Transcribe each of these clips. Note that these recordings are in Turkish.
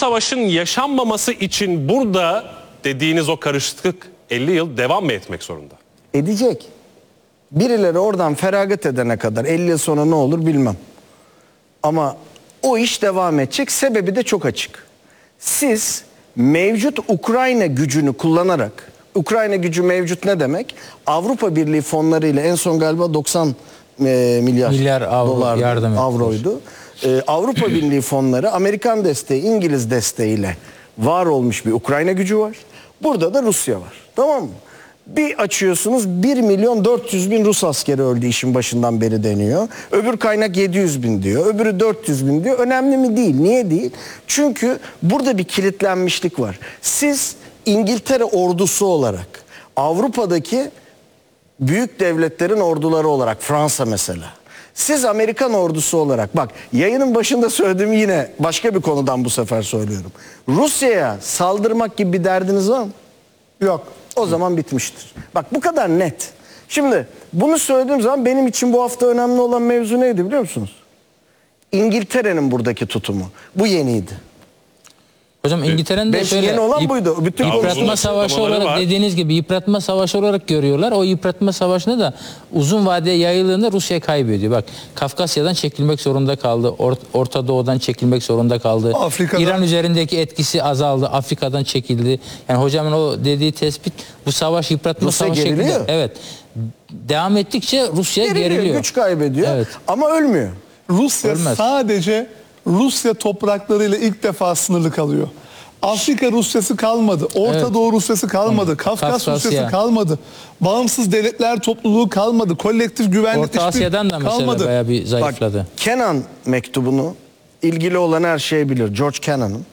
savaşın yaşanmaması için burada dediğiniz o karışıklık 50 yıl devam mı etmek zorunda? Edecek. Birileri oradan feragat edene kadar 50 yıl sonra ne olur bilmem. Ama o iş devam edecek. Sebebi de çok açık. Siz mevcut Ukrayna gücünü kullanarak, Ukrayna gücü mevcut ne demek? Avrupa Birliği fonlarıyla en son galiba 90 milyar avro yardım avroydu. Avrupa Birliği fonları, Amerikan desteği, İngiliz desteğiyle var olmuş bir Ukrayna gücü var. Burada da Rusya var. Tamam mı? Bir açıyorsunuz 1.400.000 Rus askeri öldü işin başından beri deniyor. Öbür kaynak 700.000 diyor. Öbürü 400.000 diyor. Önemli mi? Değil. Niye değil? Çünkü burada bir kilitlenmişlik var. Siz İngiltere ordusu olarak Avrupa'daki büyük devletlerin orduları olarak Fransa mesela. Siz Amerikan ordusu olarak bak yayının başında söylediğim yine başka bir konudan bu sefer söylüyorum. Rusya'ya saldırmak gibi bir derdiniz var mı? Yok. O zaman bitmiştir. Bak bu kadar net. Şimdi bunu söylediğim zaman benim için bu hafta önemli olan mevzu neydi biliyor musunuz? İngiltere'nin buradaki tutumu. Bu yeniydi. Hocam İngiltere'nin de şöyle yeni olan buydu. Bütün yıpratma savaşı olarak var. dediğiniz gibi yıpratma savaşı olarak görüyorlar. O yıpratma savaşını da uzun vadeye yayıldığında Rusya kaybediyor. Bak Kafkasya'dan çekilmek zorunda kaldı. Orta Doğu'dan çekilmek zorunda kaldı. İran üzerindeki etkisi azaldı. Afrika'dan çekildi. Yani hocamın o dediği tespit bu savaş yıpratma Rusya savaşı geriliyor. şeklinde. Evet. Devam ettikçe Rusya geriliyor. Güç kaybediyor. Evet. Ama ölmüyor. Rusya Ölmez. sadece Rusya topraklarıyla ilk defa sınırlı kalıyor. Afrika Rusyası kalmadı. Orta Doğu Rusyası kalmadı. Kafkas Rusyası kalmadı. Bağımsız devletler topluluğu kalmadı. Kolektif güvenlik Orta Asya'dan da mesela kalmadı. bayağı bir zayıfladı. Bak, Kennan mektubunu ilgili olan her şeyi bilir. George Kennan'ın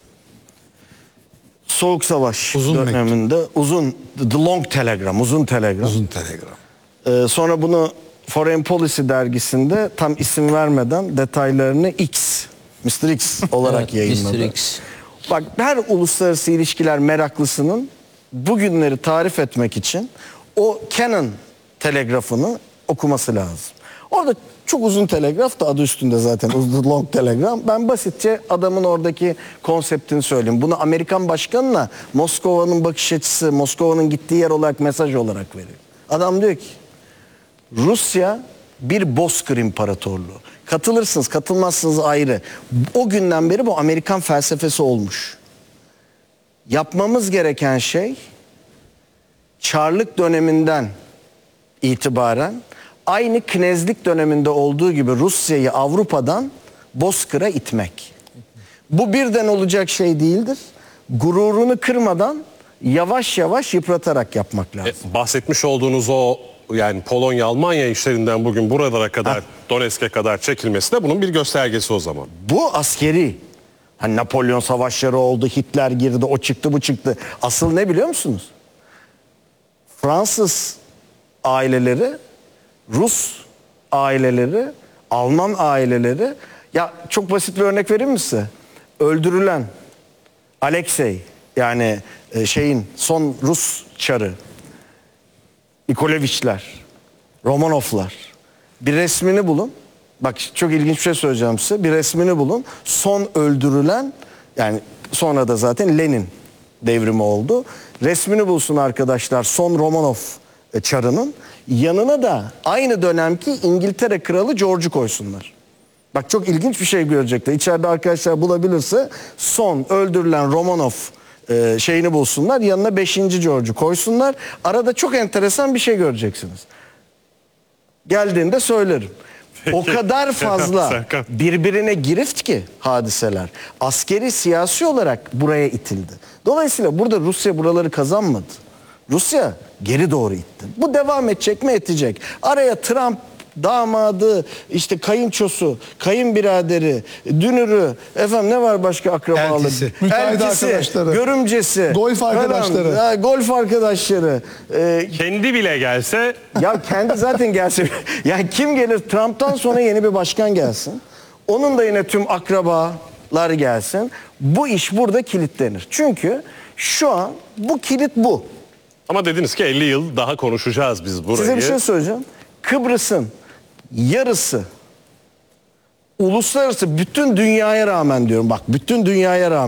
Soğuk Savaş döneminde uzun The Long Telegram, uzun telegram. Sonra bunu Foreign Policy dergisinde tam isim vermeden detaylarını Mr. X olarak yayınladı. Mr. X. Bak her uluslararası ilişkiler meraklısının bugünleri tarif etmek için o Kennan telegrafını okuması lazım. Orada çok uzun telegraf da adı üstünde zaten uzun long telegram. Ben basitçe adamın oradaki konseptini söyleyeyim. Bunu Amerikan başkanına Moskova'nın bakış açısı, Moskova'nın gittiği yer olarak mesaj olarak veriyor. Adam diyor ki Rusya bir bozkır imparatorluğu. Katılırsınız, katılmazsınız ayrı. O günden beri bu Amerikan felsefesi olmuş. Yapmamız gereken şey Çarlık döneminden itibaren aynı Knezlik döneminde olduğu gibi Rusya'yı Avrupa'dan bozkıra itmek. Bu birden olacak şey değildir. Gururunu kırmadan yavaş yavaş yıpratarak yapmak lazım. Bahsetmiş olduğunuz o yani Polonya-Almanya işlerinden bugün buralara kadar, Donetsk'e kadar çekilmesi de bunun bir göstergesi o zaman. Bu askeri. Hani Napolyon savaşları oldu, Hitler girdi, o çıktı, bu çıktı. Asıl ne biliyor musunuz? Fransız aileleri, Rus aileleri, Alman aileleri. Ya çok basit bir örnek vereyim mi size? Öldürülen Alexey yani son Rus çarı Nikoleviçler, Romanovlar. Bir resmini bulun. Bak çok ilginç bir şey söyleyeceğim size. Bir resmini bulun. Son öldürülen yani sonra da zaten Lenin devrimi oldu. Resmini bulsun arkadaşlar son Romanov çarının. Yanına da aynı dönemki İngiltere kralı George'u koysunlar. Bak çok ilginç bir şey görecekler. İçeride arkadaşlar bulabilirse son öldürülen Romanov şeyini bulsunlar. Yanına 5. George'u koysunlar. Arada çok enteresan bir şey göreceksiniz. Geldiğinde söylerim. O kadar fazla birbirine girift ki hadiseler. Askeri siyasi olarak buraya itildi. Dolayısıyla burada Rusya buraları kazanmadı. Rusya geri doğru itti. Bu devam edecek mi? Edecek. Araya Trump damadı, işte kayınçosu, kayınbiraderi, dünürü, efendim ne var başka akrabalık? Eltisi, görümcesi, golf arkadaşları. Golf arkadaşları. Kendi bile gelse. Ya kendi zaten gelse. Yani kim gelir? Trump'tan sonra yeni bir başkan gelsin. Onun da yine tüm akrabalar gelsin. Bu iş burada kilitlenir. Çünkü şu an bu kilit bu. Ama dediniz ki 50 yıl daha konuşacağız biz burayı. Size bir şey söyleyeceğim. Kıbrıs'ın yarısı uluslararası bütün dünyaya rağmen diyorum bak bütün dünyaya rağmen